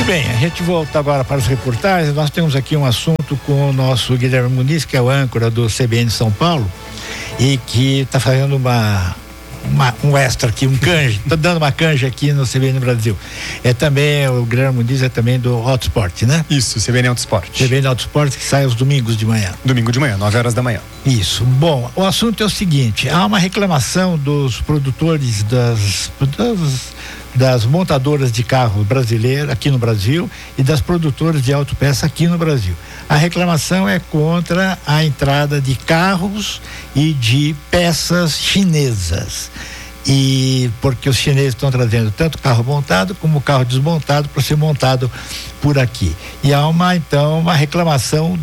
Muito bem, a gente volta agora para as reportagens. Nós temos aqui um assunto com o nosso Guilherme Muniz, que é o âncora do CBN São Paulo e que está fazendo um extra aqui, um canja, está dando uma canja aqui no CBN Brasil. O Guilherme Muniz é também do Autosport, né? Isso, CBN Autosport. CBN Autosport, que sai aos domingos de manhã. Domingo de manhã, 9 horas da manhã. Isso. Bom, o assunto é o seguinte: há uma reclamação dos produtores das montadoras de carro brasileiras aqui no Brasil e das produtoras de autopeça aqui no Brasil. A reclamação é contra a entrada de carros e de peças chinesas. E porque os chineses estão trazendo tanto carro montado como carro desmontado para ser montado por aqui. E há uma reclamação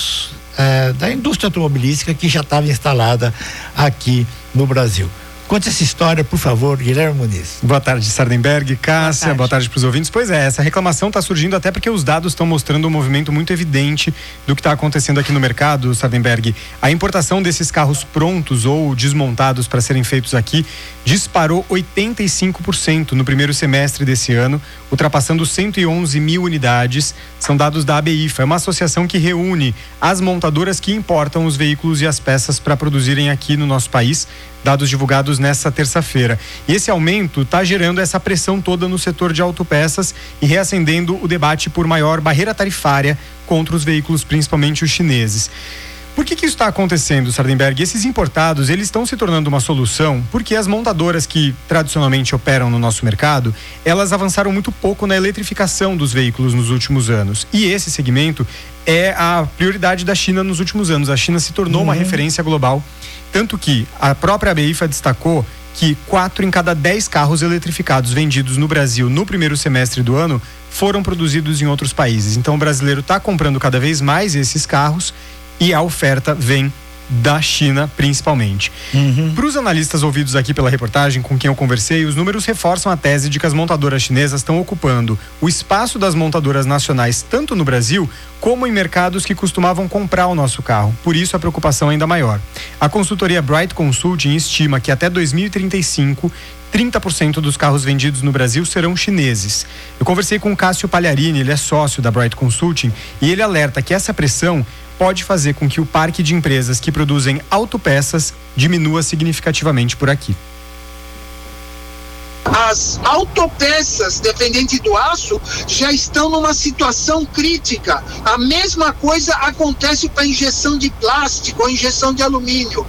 da indústria automobilística que já estava instalada aqui no Brasil. Conte essa história, por favor, Guilherme Muniz. Boa tarde, Sardenberg, Cássia, boa tarde para os ouvintes. Pois é, essa reclamação está surgindo até porque os dados estão mostrando um movimento muito evidente do que está acontecendo aqui no mercado, Sardenberg. A importação desses carros prontos ou desmontados para serem feitos aqui disparou 85% no primeiro semestre desse ano, ultrapassando 111 mil unidades. São dados da ABIFA, é uma associação que reúne as montadoras que importam os veículos e as peças para produzirem aqui no nosso país. Dados divulgados nessa terça-feira. E esse aumento está gerando essa pressão toda no setor de autopeças e reacendendo o debate por maior barreira tarifária contra os veículos, principalmente os chineses. Por que isso está acontecendo, Sardenberg? Esses importados, eles estão se tornando uma solução porque as montadoras que tradicionalmente operam no nosso mercado, elas avançaram muito pouco na eletrificação dos veículos nos últimos anos. E esse segmento é a prioridade da China nos últimos anos. A China se tornou uma referência global, tanto que a própria ABIFA destacou que 4 em cada 10 carros eletrificados vendidos no Brasil no primeiro semestre do ano foram produzidos em outros países. Então o brasileiro está comprando cada vez mais esses carros e a oferta vem da China, principalmente. Para os analistas ouvidos aqui pela reportagem com quem eu conversei, os números reforçam a tese de que as montadoras chinesas estão ocupando o espaço das montadoras nacionais, tanto no Brasil, como em mercados que costumavam comprar o nosso carro. Por isso a preocupação é ainda maior. A consultoria Bright Consulting estima que até 2035, 30% dos carros vendidos no Brasil serão chineses. Eu conversei com o Cássio Pagliarini, ele é sócio da Bright Consulting, e ele alerta que essa pressão pode fazer com que o parque de empresas que produzem autopeças diminua significativamente por aqui. As autopeças, dependente do aço, já estão numa situação crítica. A mesma coisa acontece para injeção de plástico ou injeção de alumínio.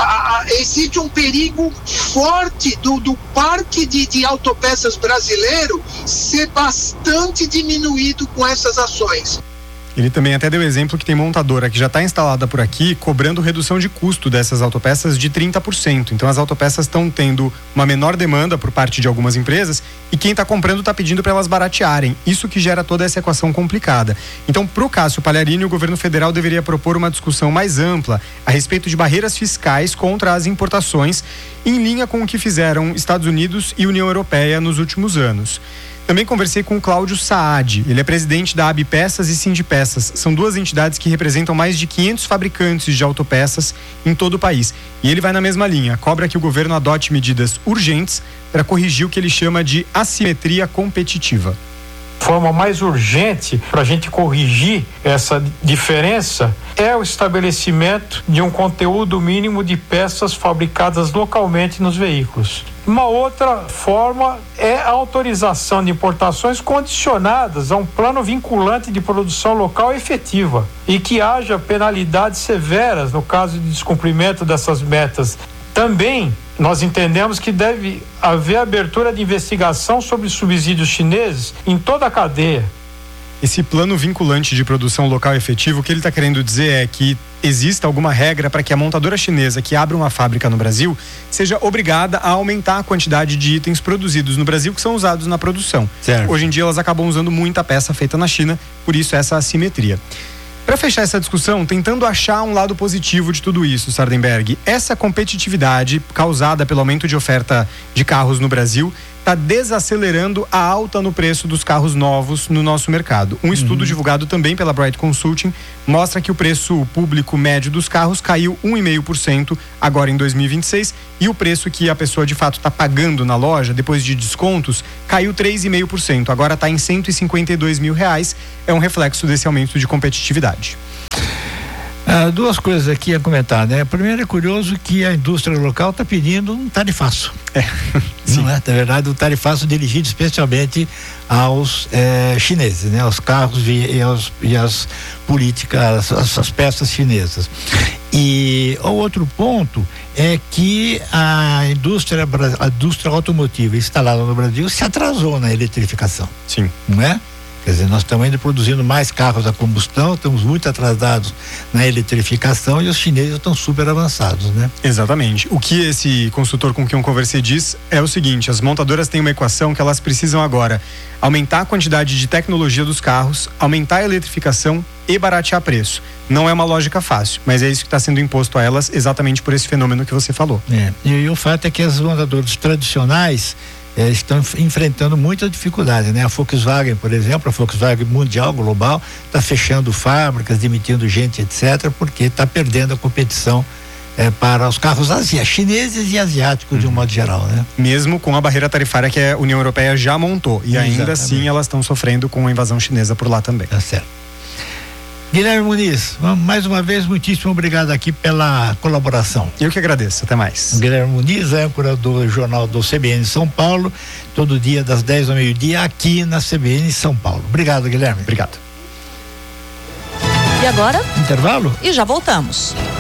Existe um perigo forte do parque de autopeças brasileiro ser bastante diminuído com essas ações. Ele também até deu exemplo que tem montadora que já está instalada por aqui, cobrando redução de custo dessas autopeças de 30%. Então as autopeças estão tendo uma menor demanda por parte de algumas empresas e quem está comprando está pedindo para elas baratearem. Isso que gera toda essa equação complicada. Então, para o Cássio Pagliarini, o governo federal deveria propor uma discussão mais ampla a respeito de barreiras fiscais contra as importações, em linha com o que fizeram Estados Unidos e União Europeia nos últimos anos. Também conversei com o Cláudio Saad, ele é presidente da Abpeças e Sindipeças. São duas entidades que representam mais de 500 fabricantes de autopeças em todo o país. E ele vai na mesma linha, cobra que o governo adote medidas urgentes para corrigir o que ele chama de assimetria competitiva. Forma mais urgente para a gente corrigir essa diferença é o estabelecimento de um conteúdo mínimo de peças fabricadas localmente nos veículos. Uma outra forma é a autorização de importações condicionadas a um plano vinculante de produção local efetiva e que haja penalidades severas no caso de descumprimento dessas metas. Também nós entendemos que deve haver abertura de investigação sobre subsídios chineses em toda a cadeia. Esse plano vinculante de produção local efetivo, o que ele está querendo dizer é que exista alguma regra para que a montadora chinesa que abra uma fábrica no Brasil seja obrigada a aumentar a quantidade de itens produzidos no Brasil que são usados na produção. Certo. Hoje em dia elas acabam usando muita peça feita na China, por isso essa assimetria. Para fechar essa discussão, tentando achar um lado positivo de tudo isso, Sardenberg, essa competitividade causada pelo aumento de oferta de carros no Brasil está desacelerando a alta no preço dos carros novos no nosso mercado. Um estudo divulgado também pela Bright Consulting mostra que o preço público médio dos carros caiu 1,5% agora em 2026 e o preço que a pessoa de fato está pagando na loja, depois de descontos, caiu 3,5%. Agora está em R$152 mil. É um reflexo desse aumento de competitividade. Duas coisas aqui a comentar, né? Primeiro, é curioso que a indústria local está pedindo um tarifaço. Sim. Não é? Na verdade, um tarifaço dirigido especialmente aos chineses, né? Aos carros e as políticas, as peças chinesas. E o outro ponto é que a indústria automotiva instalada no Brasil se atrasou na eletrificação. Sim. Não é? Quer dizer, nós estamos ainda produzindo mais carros a combustão, estamos muito atrasados na eletrificação e os chineses estão super avançados, né? Exatamente. O que esse consultor com quem eu conversei diz é o seguinte: as montadoras têm uma equação que elas precisam agora aumentar a quantidade de tecnologia dos carros, aumentar a eletrificação e baratear preço. Não é uma lógica fácil, mas é isso que está sendo imposto a elas exatamente por esse fenômeno que você falou. E o fato é que as montadoras tradicionais estão enfrentando muita dificuldade, né? A Volkswagen, por exemplo, a Volkswagen mundial, global, está fechando fábricas, demitindo gente, etc., porque está perdendo a competição para os carros chineses e asiáticos de um modo geral, né? Mesmo com a barreira tarifária que a União Europeia já montou. E ainda assim elas estão sofrendo com a invasão chinesa por lá também. Tá certo. Guilherme Muniz, mais uma vez, muitíssimo obrigado aqui pela colaboração. Eu que agradeço, até mais. Guilherme Muniz, âncora do jornal do CBN São Paulo, todo dia das 10 ao meio-dia, aqui na CBN São Paulo. Obrigado, Guilherme. Obrigado. E agora? Intervalo? E já voltamos.